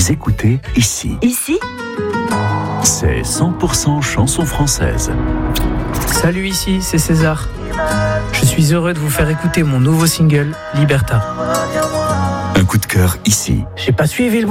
Vous écoutez Ici. Ici ? C'est 100% chanson française. Salut, ici, c'est César. Je suis heureux de vous faire écouter mon nouveau single, Liberta. Un coup de cœur ici. J'ai pas suivi le